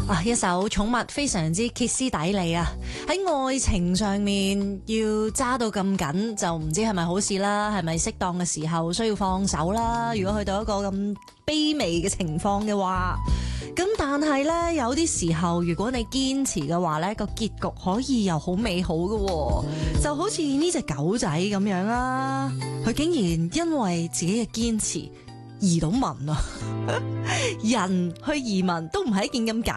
啊，一首寵物非常之歇斯底里啊！喺愛情上面要揸到咁緊，就唔知係咪好事啦？係咪適當嘅時候需要放手啦？如果去到一個咁卑微嘅情況嘅話，咁但係呢，有啲時候，如果你堅持嘅話呢，個結局可以又好美好嘅，就好似呢隻狗仔咁樣啊！佢竟然因為自己嘅堅持移到民啊！人去移民都唔係一件咁簡